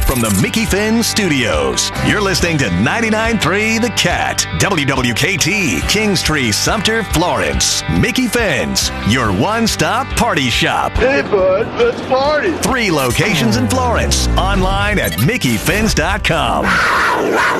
from the Mickey Finn Studios. You're listening to 99.3 The Cat, WWKT, Kingstree, Sumter, Florence. Mickey Finn's, your one-stop party shop. Hey, bud, let's party. 3 locations in Florence. Online at MickeyFinns.com.